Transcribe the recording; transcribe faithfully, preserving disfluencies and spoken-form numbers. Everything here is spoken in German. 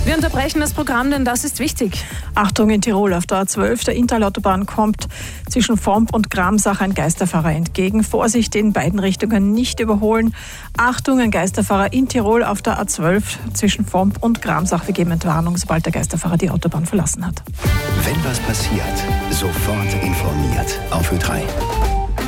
Wir unterbrechen das Programm, denn das ist wichtig. Achtung in Tirol, auf der A zwölf der Interlautobahn kommt zwischen Vomp und Gramsach ein Geisterfahrer entgegen. Vorsicht, in beiden Richtungen nicht überholen. Achtung, ein Geisterfahrer in Tirol auf der A zwölf zwischen Vomp und Gramsach. Wir geben Entwarnung, sobald der Geisterfahrer die Autobahn verlassen hat. Wenn was passiert, sofort informiert auf Ö drei.